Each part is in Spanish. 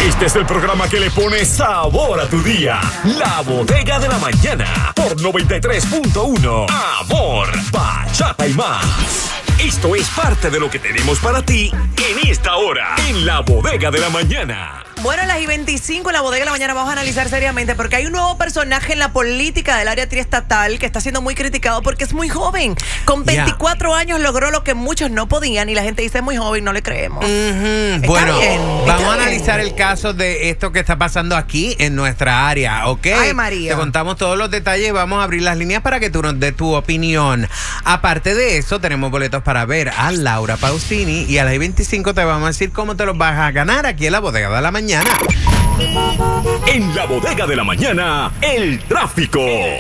Este es el programa que le pone sabor a tu día. La Bodega de la Mañana por 93.1. Amor, bachata y más. Esto es parte de lo que tenemos para ti en esta hora, en La Bodega de la Mañana. Bueno, a las 25 en La Bodega de la Mañana vamos a analizar seriamente porque hay un nuevo personaje en la política del área triestatal que está siendo muy criticado porque es muy joven. Con 24 años logró lo que muchos no podían y la gente dice es muy joven, no le creemos. Bueno, vamos a analizar el caso de esto que está pasando aquí en nuestra área, ¿ok? Ay, María. Te contamos todos los detalles y vamos a abrir las líneas para que tú nos des tu opinión. Aparte de eso, tenemos boletos para ver a Laura Pausini y a las 25 te vamos a decir cómo te los vas a ganar aquí en La Bodega de la Mañana. En La Bodega de la Mañana, el tráfico.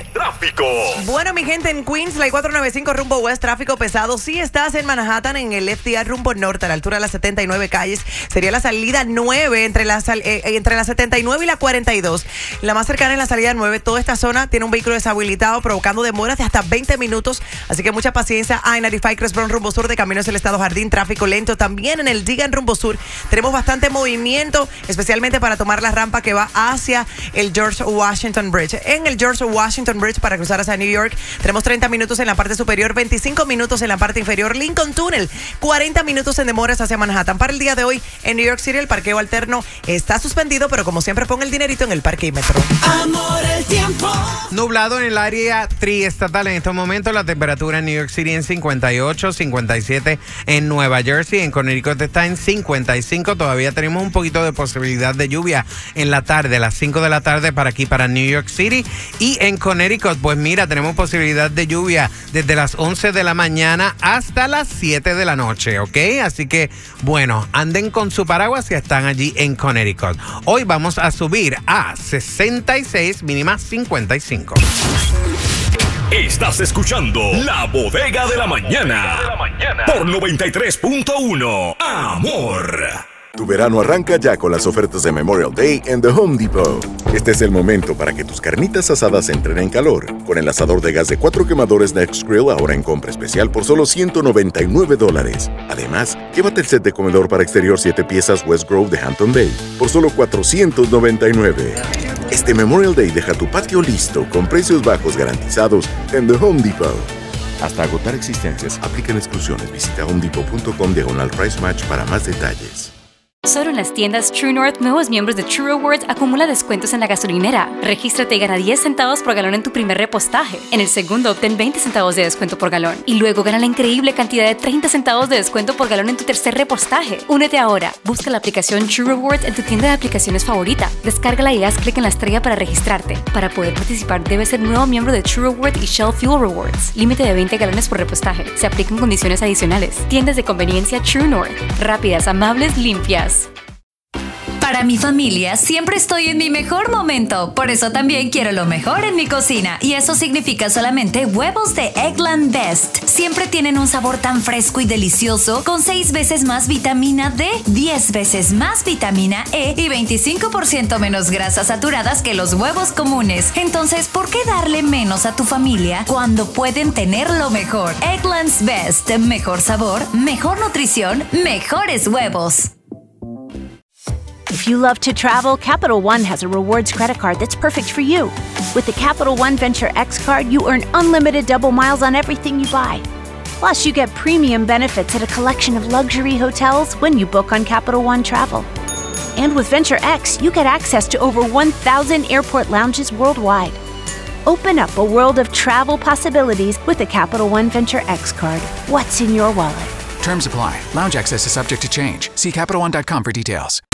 Bueno, mi gente, en Queens, la I-495 rumbo West, tráfico pesado. Si estás en Manhattan, en el FDR rumbo norte, a la altura de las 79 calles, sería la salida 9 entre la 79 y la 42. La más cercana es la salida 9. Toda esta zona tiene un vehículo deshabilitado, provocando demoras de hasta 20 minutos. Así que mucha paciencia. I-95 Crest Brown rumbo sur, de camino hacia el Estado Jardín, tráfico lento. También en el Digan rumbo sur tenemos bastante movimiento, especialmente para tomar la rampa que va hacia el George Washington Bridge. En el George Washington Bridge, para cruzar hacia New York, tenemos 30 minutos en la parte superior, 25 minutos en la parte inferior. Lincoln Tunnel, 40 minutos en demoras hacia Manhattan. Para el día de hoy, en New York City, el parqueo alterno está suspendido, pero como siempre, pon el dinerito en el parquímetro. Amor, el tiempo. Nublado en el área triestatal en estos momentos. La temperatura en New York City en 58, 57 en Nueva Jersey. En Connecticut está en 55. Todavía tenemos un poquito de posibilidad de lluvia en la tarde, a las 5 de la tarde para aquí, para New York City. Y en Connecticut, pues mira, tenemos posibilidad de lluvia desde las 11 de la mañana hasta las 7 de la noche, ¿ok? Así que, bueno, anden con su paraguas si están allí en Connecticut. Hoy vamos a subir a 66, mínima 55. Estás escuchando La Bodega de la Mañana por 93.1. Amor. Tu verano arranca ya con las ofertas de Memorial Day en The Home Depot. Este es el momento para que tus carnitas asadas entren en calor. Con el asador de gas de 4 quemadores Next Grill ahora en compra especial por solo $199. Además, llévate el set de comedor para exterior 7 piezas West Grove de Hampton Bay por solo $499. Este Memorial Day deja tu patio listo con precios bajos garantizados en The Home Depot. Hasta agotar existencias, aplican exclusiones. Visita homedepot.com/price match para más detalles. Solo en las tiendas True North, nuevos miembros de True Rewards acumula descuentos en la gasolinera. Regístrate y gana 10 centavos por galón en tu primer repostaje. En el segundo, obtén 20 centavos de descuento por galón. Y luego gana la increíble cantidad de 30 centavos de descuento por galón en tu tercer repostaje. Únete ahora. Busca la aplicación True Rewards en tu tienda de aplicaciones favorita. Descárgala y haz clic en la estrella para registrarte. Para poder participar, debes ser nuevo miembro de True Rewards y Shell Fuel Rewards. Límite de 20 galones por repostaje. Se aplican condiciones adicionales. Tiendas de conveniencia True North. Rápidas, amables, limpias. Para mi familia siempre estoy en mi mejor momento, por eso también quiero lo mejor en mi cocina y eso significa solamente huevos de Eggland Best. Siempre tienen un sabor tan fresco y delicioso con 6 veces más vitamina D, 10 veces más vitamina E y 25% menos grasas saturadas que los huevos comunes. Entonces, ¿por qué darle menos a tu familia cuando pueden tener lo mejor? Eggland's Best, mejor sabor, mejor nutrición, mejores huevos. If you love to travel, Capital One has a rewards credit card that's perfect for you. With the Capital One Venture X card, you earn unlimited double miles on everything you buy. Plus, you get premium benefits at a collection of luxury hotels when you book on Capital One Travel. And with Venture X, you get access to over 1,000 airport lounges worldwide. Open up a world of travel possibilities with the Capital One Venture X card. What's in your wallet? Terms apply. Lounge access is subject to change. See CapitalOne.com for details.